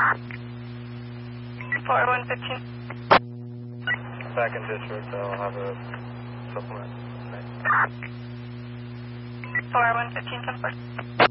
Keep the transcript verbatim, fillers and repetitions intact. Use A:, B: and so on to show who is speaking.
A: four one fifteen.
B: Second district, I'll have a supplement.
A: four one fifteen, ten four.